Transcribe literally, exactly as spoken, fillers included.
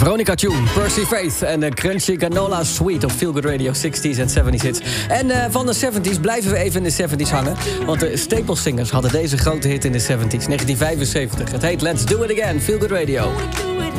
Veronica Tune, Percy Faith en de Crunchy Canola Sweet op Feel Good Radio zestig's en zeventig's hits. En uh, van de zeventig's blijven we even in de zeventig's hangen. Want de Staple Singers hadden deze grote hit in de zeventig's, negentien vijfenzeventig. Het heet Let's Do It Again, Feel Good Radio.